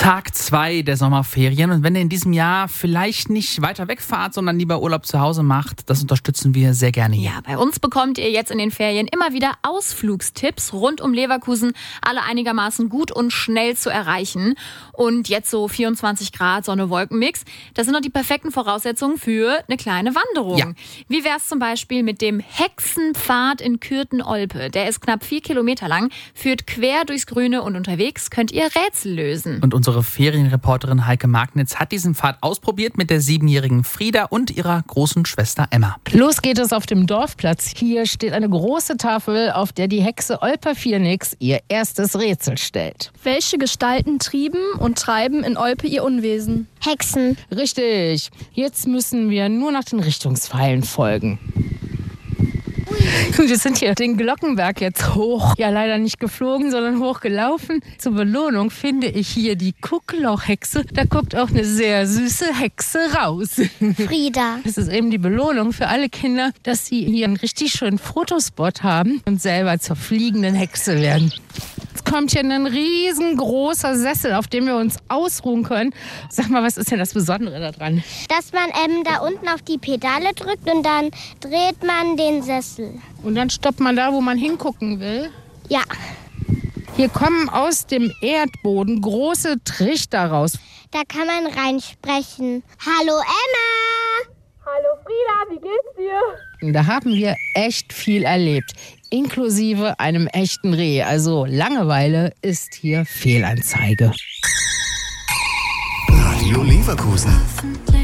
Tag 2 der Sommerferien. Und wenn ihr in diesem Jahr vielleicht nicht weiter wegfahrt, sondern lieber Urlaub zu Hause macht, das unterstützen wir sehr gerne hier. Ja, bei uns bekommt ihr jetzt in den Ferien immer wieder Ausflugstipps rund um Leverkusen, alle einigermaßen gut und schnell zu erreichen. Und jetzt so 24 Grad Sonne-Wolken-Mix, das sind doch die perfekten Voraussetzungen für eine kleine Wanderung. Ja. Wie wär's zum Beispiel mit dem Hexenpfad in Kürten-Olpe? Der ist knapp 4 Kilometer lang, führt quer durchs Grüne und unterwegs könnt ihr Rätsel lösen. Und unsere Ferienreporterin Heike Magnitz hat diesen Pfad ausprobiert mit der 7-jährigen Frieda und ihrer großen Schwester Emma. Los geht es auf dem Dorfplatz. Hier steht eine große Tafel, auf der die Hexe Olper Viernix ihr erstes Rätsel stellt. Welche Gestalten trieben und treiben in Olpe ihr Unwesen? Hexen. Richtig. Jetzt müssen wir nur noch den Richtungspfeilen folgen. Wir sind hier den Glockenberg jetzt hoch. Ja, leider nicht geflogen, sondern hochgelaufen. Zur Belohnung finde ich hier die Gucklochhexe. Da guckt auch eine sehr süße Hexe raus. Frieda. Das ist eben die Belohnung für alle Kinder, dass sie hier einen richtig schönen Fotospot haben und selber zur fliegenden Hexe werden. Jetzt kommt hier ein riesengroßer Sessel, auf dem wir uns ausruhen können. Sag mal, was ist denn das Besondere daran? Dass man da unten auf die Pedale drückt und dann dreht man den Sessel. Und dann stoppt man da, wo man hingucken will. Ja. Hier kommen aus dem Erdboden große Trichter raus. Da kann man reinsprechen. Hallo Emma! Hallo Frieda, wie geht's dir? Da haben wir echt viel erlebt, inklusive einem echten Reh. Also Langeweile ist hier Fehlanzeige. Radio Leverkusen.